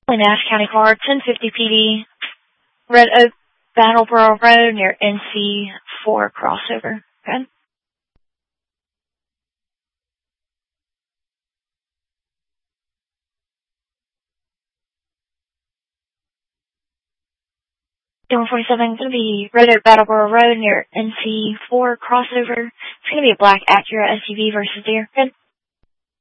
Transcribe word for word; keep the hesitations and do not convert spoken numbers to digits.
Nash County Car, ten fifty P D, Red Oak, Battleboro Road near N C four crossover. Okay. one forty-seven, going to be Red Oak, Battleboro Road near N C four crossover. It's going to be a black Acura S U V versus deer. Good.